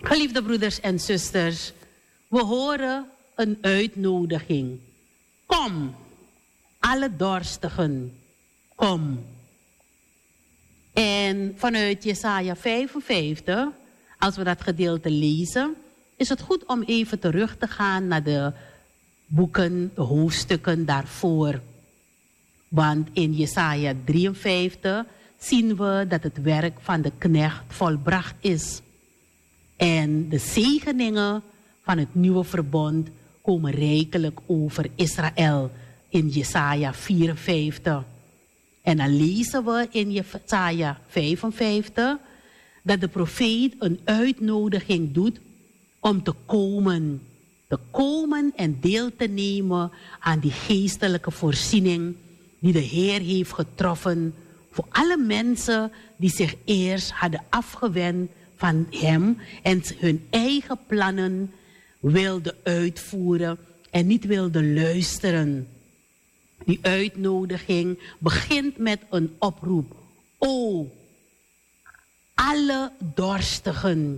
Geliefde broeders en zusters, we horen een uitnodiging. Kom, alle dorstigen, kom. En vanuit Jesaja 55, als we dat gedeelte lezen, is het goed om even terug te gaan naar de boeken, de hoofdstukken daarvoor. Want in Jesaja 53 zien we dat het werk van de knecht volbracht is. En de zegeningen van het nieuwe verbond komen rijkelijk over Israël in Jesaja 54. En dan lezen we in Jesaja 55 dat de profeet een uitnodiging doet om te komen en deel te nemen aan die geestelijke voorziening die de Heer heeft getroffen voor alle mensen die zich eerst hadden afgewend van Hem en hun eigen plannen wilden uitvoeren en niet wilden luisteren. Die uitnodiging begint met een oproep. O, alle dorstigen,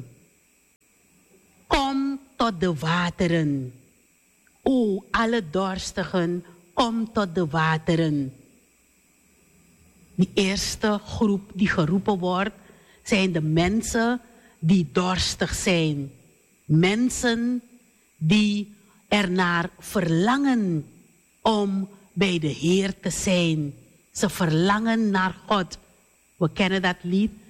kom tot de wateren. O, alle dorstigen, kom tot de wateren. Die eerste groep die geroepen wordt, zijn de mensen die dorstig zijn. Mensen die ernaar verlangen om bij de Heer te zijn. Ze verlangen naar God. We kennen dat lied.